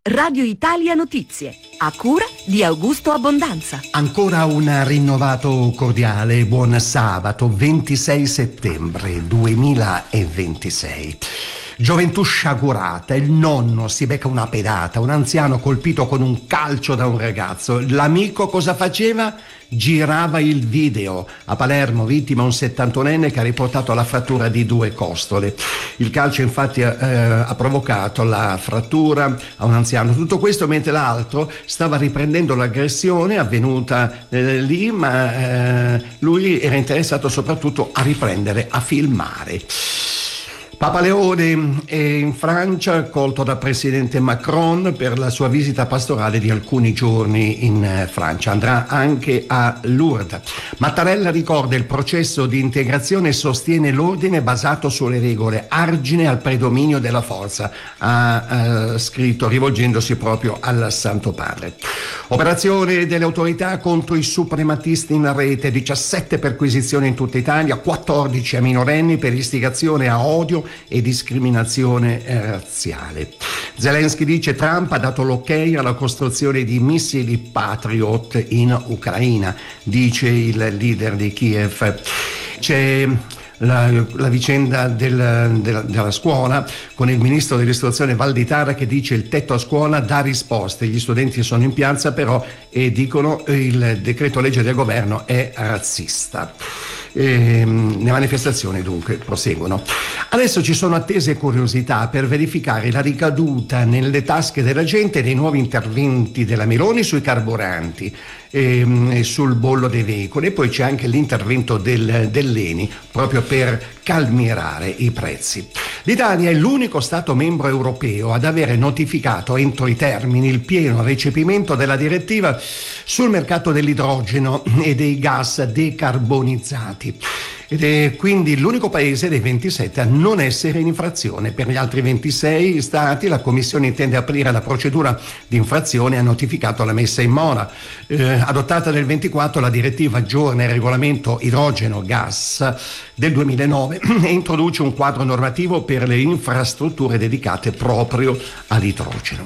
Radio Italia Notizie, a cura di Augusto Abbondanza. Ancora un rinnovato cordiale buon sabato 26 settembre 2026. Gioventù sciagurata, il nonno si becca una pedata, un anziano colpito con un calcio da un ragazzo. L'amico cosa faceva? Girava il video. A Palermo, vittima un 71enne che ha riportato la frattura di 2 costole. Il calcio infatti ha provocato la frattura a un anziano. Tutto questo mentre l'altro stava riprendendo l'aggressione avvenuta lì, ma lui era interessato soprattutto a riprendere, a filmare. Papa Leone è in Francia, accolto dal presidente Macron per la sua visita pastorale di alcuni giorni in Francia. Andrà anche a Lourdes. Mattarella ricorda il processo di integrazione e sostiene l'ordine basato sulle regole, argine al predominio della forza, ha scritto rivolgendosi proprio al Santo Padre. Operazione delle autorità contro i suprematisti in rete, 17 perquisizioni in tutta Italia, 14 a minorenni per istigazione a odio e discriminazione razziale. Zelensky dice: Trump ha dato l'ok alla costruzione di missili Patriot in Ucraina, dice il leader di Kiev. C'è la vicenda della scuola con il ministro dell'istruzione Valditara che dice: il tetto a scuola dà risposte, gli studenti sono in piazza però e dicono il decreto legge del governo è razzista. Le manifestazioni dunque proseguono. Adesso ci sono attese curiosità per verificare la ricaduta nelle tasche della gente dei nuovi interventi della Meloni sui carburanti e sul bollo dei veicoli, e poi c'è anche l'intervento dell'ENI proprio per calmierare i prezzi. L'Italia è l'unico Stato membro europeo ad avere notificato entro i termini il pieno recepimento della direttiva sul mercato dell'idrogeno e dei gas decarbonizzati. Ed è quindi l'unico paese dei 27 a non essere in infrazione. Per gli altri 26 stati la Commissione intende aprire la procedura di infrazione e ha notificato la messa in mora. Adottata nel 24, la direttiva aggiorna il regolamento idrogeno-gas del 2009 e introduce un quadro normativo per le infrastrutture dedicate proprio all'idrogeno.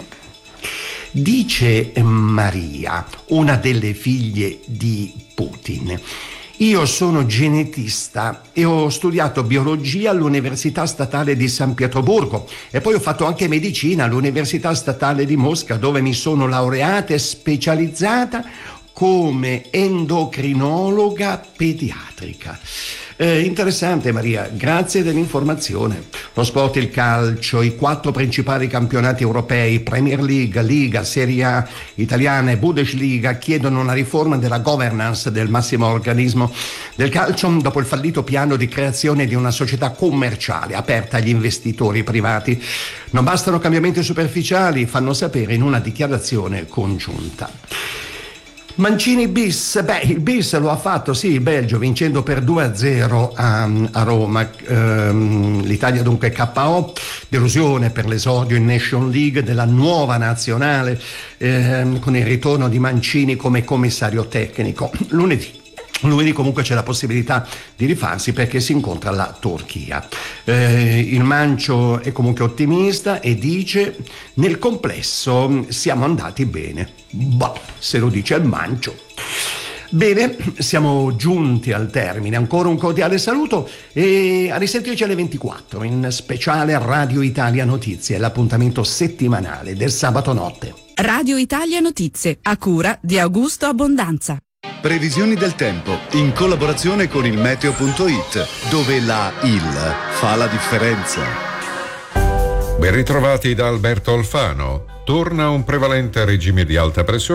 Dice Maria, una delle figlie di Putin: io sono genetista e ho studiato biologia all'Università Statale di San Pietroburgo e poi ho fatto anche medicina all'Università Statale di Mosca, dove mi sono laureata e specializzata come endocrinologa pediatrica. Interessante Maria, grazie dell'informazione. Lo sport, il calcio, i 4 principali campionati europei, Premier League, Liga, Serie A italiana e Bundesliga chiedono una riforma della governance del massimo organismo del calcio dopo il fallito piano di creazione di una società commerciale aperta agli investitori privati. Non bastano cambiamenti superficiali, fanno sapere in una dichiarazione congiunta. Mancini bis, il bis lo ha fatto sì il Belgio vincendo per 2-0 a Roma. L'Italia dunque KO, delusione per l'esordio in Nation League della nuova nazionale con il ritorno di Mancini come commissario tecnico. Lunedì comunque c'è la possibilità di rifarsi perché si incontra la Turchia. Il Mancio è comunque ottimista e dice: nel complesso siamo andati bene. Se lo dice il Mancio. Bene, siamo giunti al termine. Ancora un cordiale saluto e a risentirci alle 24 in speciale Radio Italia Notizie, l'appuntamento settimanale del sabato notte. Radio Italia Notizie, a cura di Augusto Abbondanza. Previsioni del tempo in collaborazione con il meteo.it, dove la IL fa la differenza. Ben ritrovati da Alberto Alfano. Torna un prevalente regime di alta pressione